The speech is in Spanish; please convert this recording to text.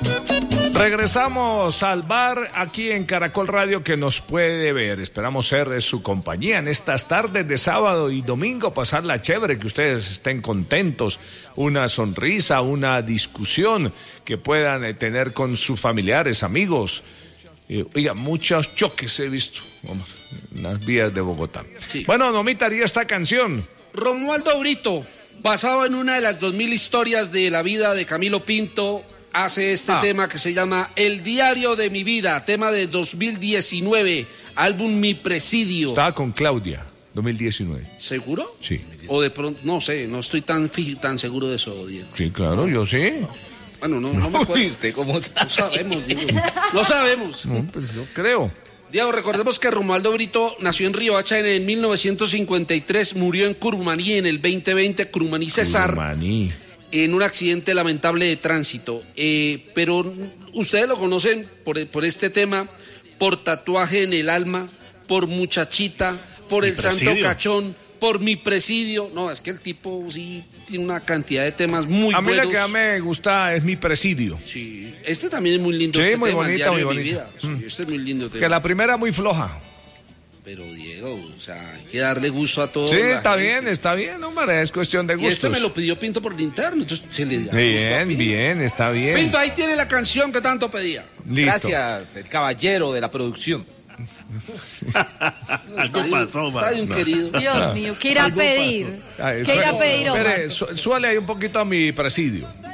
Regresamos al bar aquí en Caracol Radio que nos puede ver. Esperamos ser de su compañía en estas tardes de sábado y domingo, pasarla chévere, que ustedes estén contentos, una sonrisa, una discusión que puedan tener con sus familiares, amigos. Oiga, muchos choques he visto en las vías de Bogotá. Sí. Bueno, Nomita haría esta canción. Romualdo Brito, basado en una de las 2000 historias de la vida de Camilo Pinto, hace este tema que se llama El Diario de mi Vida, tema de 2019, álbum Mi Presidio. Estaba con Claudia, 2019. ¿Seguro? Sí. O de pronto, no sé, no estoy tan seguro de eso, Diego. Sí, claro, yo sí. Bueno, no me acuerdo. ¿Cómo sabe? No sabemos, Diego. No sabemos. No, pues yo creo. Diego, recordemos que Romualdo Brito nació en Riohacha en 1953, murió en Curumaní en el 2020, Curumaní Cesar. Curumaní. En un accidente lamentable de tránsito. Pero ustedes lo conocen por este tema, por Tatuaje en el Alma, por Muchachita, por El Santo Cachón, por Mi Presidio. No, es que el tipo sí tiene una cantidad de temas muy buenos. A mí la que me gusta es Mi Presidio. Sí, este también es muy lindo. Sí, este muy tema, bonita, muy bonita. Sí, este es muy lindo tema. Que la primera muy floja. Pero Diego, o sea, hay que darle gusto a todos. Sí, está bien, hombre, es cuestión de gustos. Y este me lo pidió Pinto por interno, entonces se le da bien, está bien. Pinto, ahí tiene la canción que tanto pedía. Listo. Gracias, el caballero de la producción. Algo pasó, está un querido. Dios mío, ¿qué irá a pedir? ¿Qué irá a pedir, Omar? Espere, suele ahí un poquito a Mi Presidio.